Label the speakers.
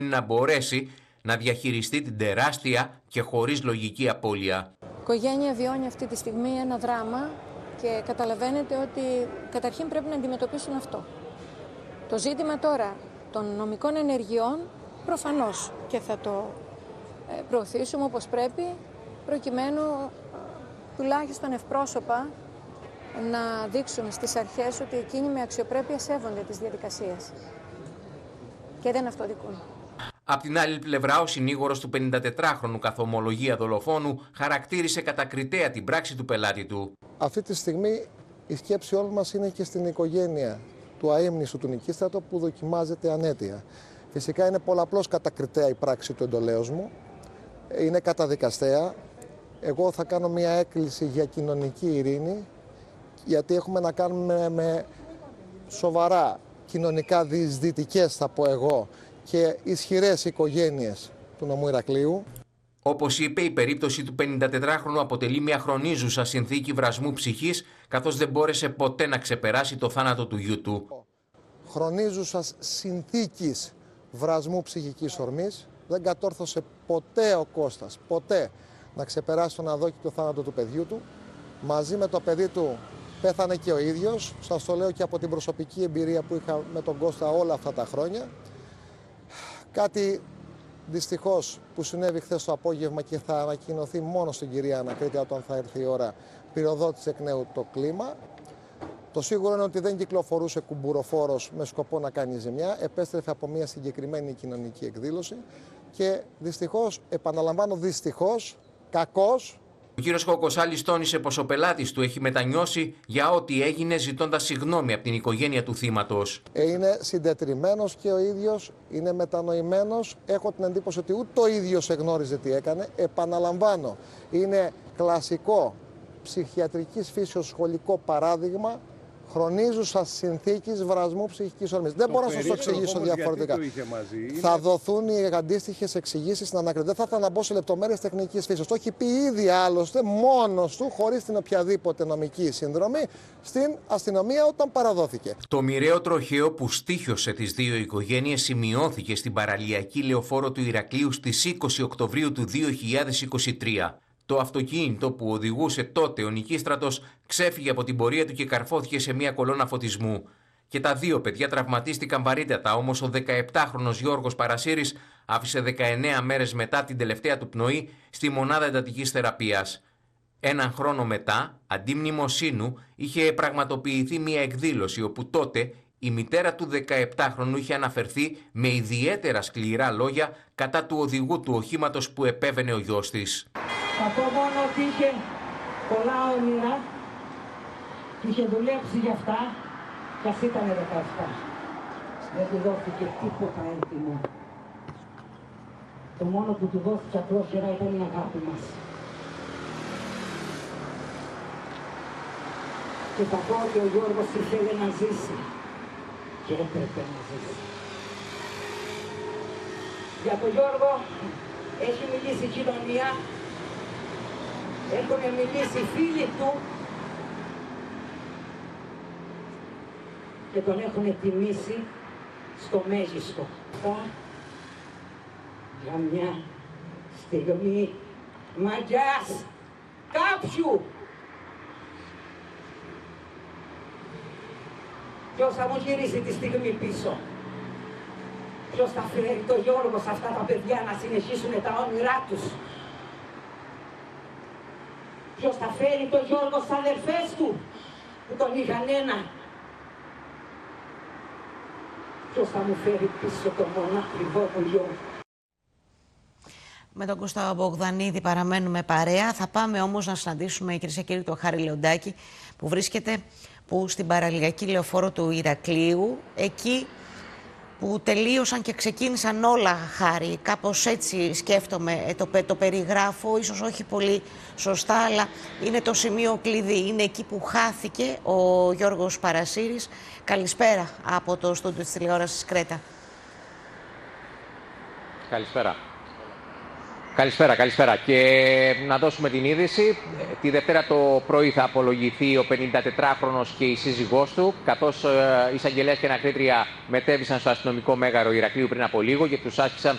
Speaker 1: να μπορέσει να διαχειριστεί την τεράστια και χωρίς λογική απώλεια.
Speaker 2: Η οικογένεια βιώνει αυτή τη στιγμή ένα δράμα και καταλαβαίνετε ότι καταρχήν πρέπει να αντιμετωπίσουν αυτό. Το ζήτημα τώρα των νομικών ενεργειών προφανώς και θα το προωθήσουμε όπως πρέπει, προκειμένου τουλάχιστον ευπρόσωπα να δείξουμε στις αρχές ότι εκείνοι με αξιοπρέπεια σέβονται τις διαδικασίες και δεν αυτοδικούν.
Speaker 1: Απ' την άλλη πλευρά, ο συνήγορος του 54χρονου καθ' ομολογία δολοφόνου χαρακτήρισε κατακριτέα την πράξη του πελάτη του.
Speaker 3: Αυτή τη στιγμή η σκέψη όλων μας είναι και στην οικογένεια του αείμνηστου του Νικίστρατο που δοκιμάζεται ανέτεια. Φυσικά είναι πολλαπλώς κατακριτέα η πράξη του εντολέως μου, είναι καταδικαστέα. Εγώ θα κάνω μια έκκληση για κοινωνική ειρήνη, γιατί έχουμε να κάνουμε με σοβαρά κοινωνικά διεισδυτικές, θα πω εγώ, και ισχυρές οικογένειες του νομού Ηρακλείου.
Speaker 1: Όπως είπε, η περίπτωση του 54χρονου αποτελεί μια χρονίζουσα συνθήκη βρασμού ψυχής, καθώς δεν μπόρεσε ποτέ να ξεπεράσει το θάνατο του γιού του.
Speaker 3: Χρονίζουσας συνθήκης βρασμού ψυχικής ορμής, δεν κατόρθωσε ποτέ ο Κώστας, ποτέ, να ξεπεράσει τον αδόκητο θάνατο του παιδιού του. Μαζί με το παιδί του πέθανε και ο ίδιος. Σας το λέω και από την προσωπική εμπειρία που είχα με τον Κώστα όλα αυτά τα χρόνια. Κάτι δυστυχώς που συνέβη χθες το απόγευμα και θα ανακοινωθεί μόνο στην κυρία Ανακρίτη όταν θα έρθει η ώρα, πυροδότησε εκ νέου το κλίμα. Το σίγουρο είναι ότι δεν κυκλοφορούσε κουμπουροφόρος με σκοπό να κάνει ζημιά. Επέστρεφε από μια συγκεκριμένη κοινωνική εκδήλωση και δυστυχώς, επαναλαμβάνω δυστυχώς, κακώς.
Speaker 1: Ο κύριος Κοκοσάλης τόνισε πως ο πελάτης του έχει μετανιώσει για ό,τι έγινε, ζητώντας συγγνώμη από την οικογένεια του θύματος.
Speaker 3: Είναι συντετριμμένος και ο ίδιος, είναι μετανοημένος. Έχω την εντύπωση ότι ούτε ο ίδιος εγνώριζε τι έκανε. Επαναλαμβάνω, είναι κλασικό ψυχιατρικής φύσεως σχολικό παράδειγμα χρονίζουσας συνθήκης βρασμού ψυχικής ορμής. Δεν μπορώ να σας το εξηγήσω διαφορετικά. Θα δοθούν οι αντίστοιχες εξηγήσεις στην Ανακρίτη. Δεν θα ήθελα να μπω σε λεπτομέρειες τεχνικής φύσης. Το έχει πει ήδη άλλωστε μόνος του, χωρίς την οποιαδήποτε νομική συνδρομή, στην αστυνομία όταν παραδόθηκε.
Speaker 1: Το μοιραίο τροχαίο που στοίχιωσε τις δύο οικογένειες σημειώθηκε στην παραλιακή λεωφόρο του Ηρακλείου στις 20 Οκτωβρίου του 2023. Το αυτοκίνητο που οδηγούσε τότε ο Νικίστρατος ξέφυγε από την πορεία του και καρφώθηκε σε μια κολόνα φωτισμού. Και τα δύο παιδιά τραυματίστηκαν βαρύτατα, όμως ο 17χρονος Γιώργος Παρασύρης άφησε 19 μέρες μετά την τελευταία του πνοή στη μονάδα εντατικής θεραπείας. Έναν χρόνο μετά, αντί μνημοσύνου, είχε πραγματοποιηθεί μια εκδήλωση όπου τότε η μητέρα του 17χρονου είχε αναφερθεί με ιδιαίτερα σκληρά λόγια κατά του οδηγού του οχήματος που επέβαινε ο γιος της.
Speaker 4: Θα πω μόνο ότι είχε πολλά όνειρα και είχε δουλέψει γι' αυτά κι ας ήταν 17. Δεν του δόθηκε τίποτα έντιμο. Το μόνο που του δόθηκε απλόχερα ήταν η αγάπη μας. Και θα πω ότι ο Γιώργος ήθελε να ζήσει και έπρεπε να ζήσει. Για τον Γιώργο έχει μιλήσει η κοινωνία. Έχουν μιλήσει οι φίλοι του και τον έχουν τιμήσει στο μέγιστο. Για μια στιγμή μαγιάς κάποιου. Ποιος θα μου γυρίσει τη στιγμή πίσω? Ποιος θα φέρει το Γιώργο σε αυτά τα παιδιά να συνεχίσουν τα όνειρά τους? Ποιος θα φέρει το Γιώργο στις αδερφές του που τον είχαν ένα? Ποιος θα μου φέρει πίσω το μονάκριβό μου γιο?
Speaker 5: Με τον Κώστα Μπογδανίδη παραμένουμε παρέα. Θα πάμε όμως να συναντήσουμε, κυρίες και κύριοι, τον Χάρη Λεοντάκη που βρίσκεται στην παραλιακή λεωφόρο του Ηρακλείου, εκεί που τελείωσαν και ξεκίνησαν όλα, Χάρη. Κάπως έτσι σκέφτομαι, το περιγράφω, ίσως όχι πολύ σωστά, αλλά είναι το σημείο κλειδί. Είναι εκεί που χάθηκε ο Γιώργος Παρασύρης. Καλησπέρα από το στούντιο της τηλεόρασης Κρέτα.
Speaker 6: Καλησπέρα. Καλησπέρα. Και να δώσουμε την είδηση. Τη Δευτέρα το πρωί θα απολογηθεί ο 54χρονος και η σύζυγός του, καθώς εισαγγελέας και ανακρίτρια μετέβησαν στο αστυνομικό μέγαρο Ηρακλείου πριν από λίγο και τους άσκησαν